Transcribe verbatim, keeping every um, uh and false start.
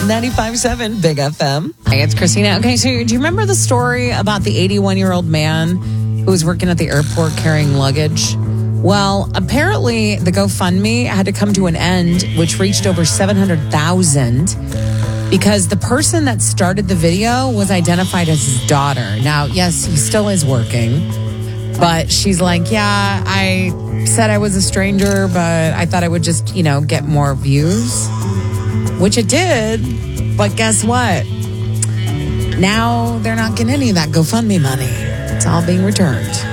ninety-five point seven Big F M. Hey, it's Christina. Okay, so do you remember the story about the eighty-one-year-old man who was working at the airport carrying luggage? Well, apparently the GoFundMe had to come to an end, which reached over seven hundred thousand dollars because the person that started the video was identified as his daughter. Now, yes, he still is working, but she's like, yeah, I said I was a stranger, but I thought I would just, you know, get more views, which it did. But guess what? Now they're not getting any of that GoFundMe money. It's all being returned.